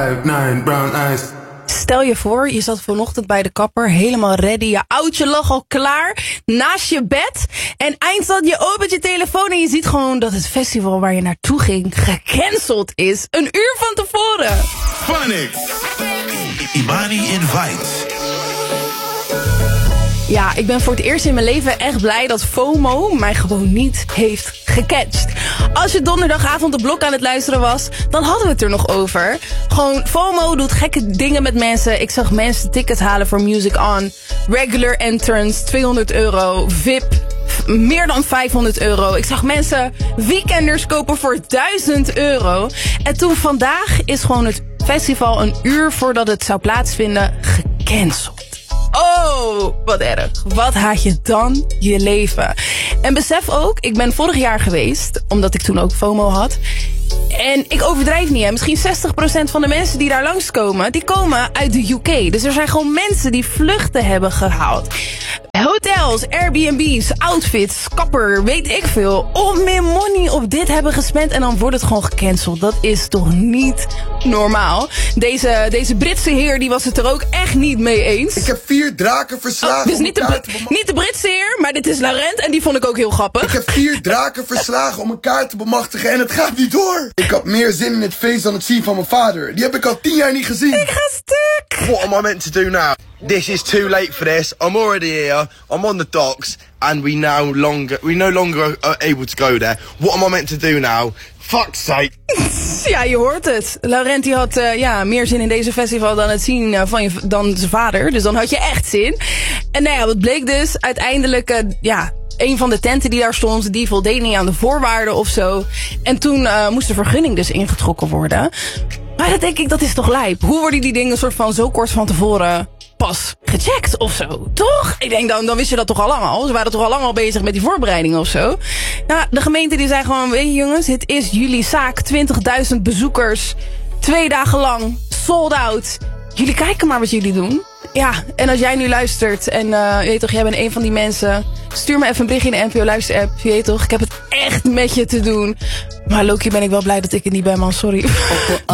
9 brown eyes. Stel je voor, je zat vanochtend bij de kapper, helemaal ready. Je oudje lag al klaar, naast je bed. En eindstand, je opent je telefoon en je ziet gewoon dat het festival waar je naartoe ging gecanceld is. Een uur van tevoren. Phonics. Imani Invites. Ja, ik ben voor het eerst in mijn leven echt blij dat FOMO mij gewoon niet heeft gecatcht. Als je donderdagavond de blok aan het luisteren was, dan hadden we het er nog over. Gewoon, FOMO doet gekke dingen met mensen. Ik zag mensen tickets halen voor Music On. Regular entrance, €200. VIP, meer dan €500. Ik zag mensen weekenders kopen voor €1000. En toen vandaag is gewoon het festival een uur voordat het zou plaatsvinden gecanceld. Oh, wat erg. Wat haat je dan je leven? En besef ook, ik ben vorig jaar geweest, omdat ik toen ook FOMO had. En ik overdrijf niet, hè. Misschien 60% van de mensen die daar langskomen, die komen uit de UK. Dus er zijn gewoon mensen die vluchten hebben gehaald. Hotels, Airbnb's, outfits, kapper, weet ik veel. Om meer money op dit hebben gespend en dan wordt het gewoon gecanceld. Dat is toch niet normaal? Deze Britse heer die was het er ook echt niet mee eens. Ik heb 4 draken verslagen. Dus niet de Britse heer, maar dit is Laurent en die vond ik ook heel grappig. Ik heb 4 draken verslagen om elkaar te bemachtigen en het gaat niet door. Ik had meer zin in het feest dan het zien van mijn vader. Die heb ik al 10 jaar niet gezien. Ik ga stuk. What am I meant to do now? This is too late for this. I'm already here. I'm on the docks, and we no longer are able to go there. What am I meant to do now? Fuck's sake. Ja, je hoort het. Laurent die had meer zin in deze festival dan het zien dan zijn vader. Dus dan had je echt zin. En nou ja, wat bleek dus? Uiteindelijk, een van de tenten die daar stond, die voldeed niet aan de voorwaarden of zo. En toen moest de vergunning dus ingetrokken worden. Maar dan denk ik, dat is toch lijp? Hoe worden die dingen soort van zo kort van tevoren pas gecheckt of zo? Toch? Ik denk, dan wist je dat toch al lang al? Ze waren toch al lang al bezig met die voorbereidingen of zo? Nou, de gemeente die zei gewoon, weet je jongens, het is jullie zaak. 20.000 bezoekers. 2 dagen lang. Sold out. Jullie kijken maar wat jullie doen. Ja, en als jij nu luistert en je weet toch, jij bent een van die mensen, stuur me even een berichtje in de NPO Luister app. Je weet toch, ik heb het echt met je te doen. Maar Loki, ben ik wel blij dat ik het niet ben, man. Sorry.